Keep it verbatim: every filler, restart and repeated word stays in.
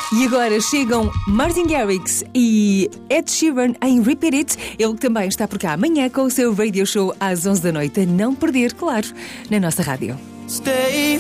E agora chegam Martin Garrix e Ed Sheeran em Repeat It. Ele também está por cá amanhã com o seu radio show às onze da noite. A não perder, claro, na nossa rádio. Stay